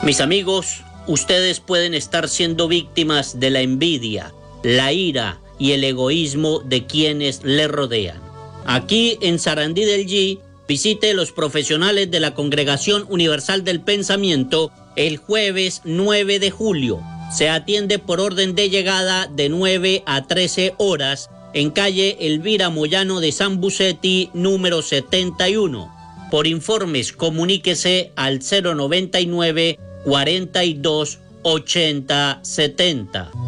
Mis amigos, ustedes pueden estar siendo víctimas de la envidia, la ira y el egoísmo de quienes le rodean. Aquí en Sarandí del G, visite los profesionales de la Congregación Universal del Pensamiento el jueves 9 de julio. Se atiende por orden de llegada de 9 a 13 horas en calle Elvira Moyano de San Bucetti, número 71. Por informes, comuníquese al 099 42 80 70.